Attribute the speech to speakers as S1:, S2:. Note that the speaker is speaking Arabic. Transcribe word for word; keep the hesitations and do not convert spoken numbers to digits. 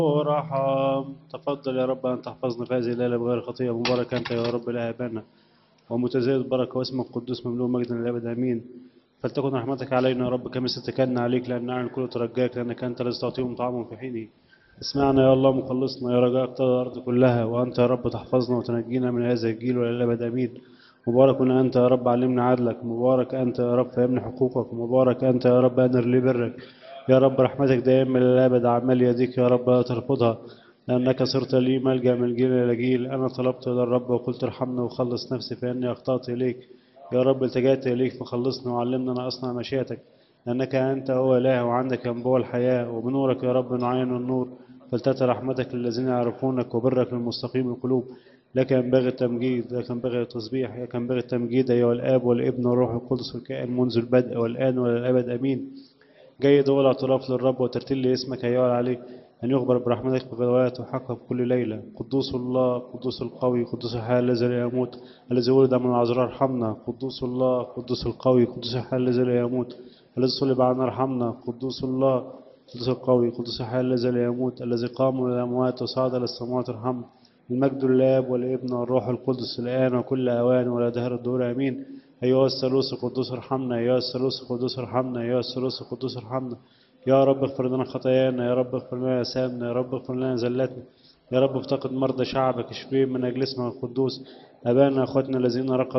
S1: ورحم. تفضل يا رب أن تحفظنا في هذه الليلة بغير خطية. مبارك أنت يا رب إله آبائنا ومتزايد بركة واسمك القدوس مملوء مجدا للأبد آمين. فلتكن رحمتك علينا يا رب كما ستكلنا عليك، لأن نعلم كل ترجاك، لأنك أنت الذي تعطيهم طعامهم في حينه. اسمعنا يا الله مخلصنا، يا رجاء اقتضى الأرض كلها، وأنت يا رب تحفظنا وتنجينا من هذا الجيل وإلى الأبد آمين. مبارك أنت يا رب علمنا عدلك، مبارك أنت يا رب فهمنا حقوقك، مبارك أنت يا رب أنر لي برك. يا رب رحمتك دائما للأبد، أعمال يديك يا رب لا ترفضها، لأنك صرت لي ملجأ من جيل إلى جيل. أنا طلبت إلى الرب وقلت ارحمنا وخلص نفسي، فإني أخطأت إليك. يا رب التجأت إليك فخلصنا وعلمنا أن أصنع مشيئتك، لأنك أنت هو إله وعندك ينبوع الحياة، وبنورك يا رب نعين النور. فلتأتي رحمتك للذين يعرفونك وبرك للمستقيم القلوب. لك ينبغي التمجيد، لك ينبغي التسبيح، لك ينبغي التمجيد أيها الآب والابن والروح القدس الكائن منذ البدء والآن وإلى الأبد آمين. جيد هو الاعتراف للرب وترتيل لاسمك أيها العلي، أن يخبر برحمتك بغدوات وحقك كل ليلة. قدوس الله، قدوس القوي، قدوس الحي الذي لا يموت، الذي ولد من العذراء ارحمنا. قدوس الله، قدوس القوي، قدوس الحي الذي لا يموت، الذي صلب عنا ارحمنا. قدوس الله، قدوس القوي، قدوس الحي الذي لا يموت، الذي قام من الأموات وصعد إلى السماوات ارحمنا. المجد للآب والابن والروح القدس الآن وكل أوان ولا دهر الدور آمين. أيها الثالوث القدوس ارحمنا، أيها الثالوث القدوس ارحمنا، أيها الثالوث القدوس ارحمنا. يا رب اغفر لنا خطايانا، يا رب اغفر لنا آثامنا، يا رب اغفر لنا زلاتنا. يا رب افتقد مرضى شعبك، اشفيهم من أجل اسمك القدوس. أبانا أخواتنا الذين رقدوا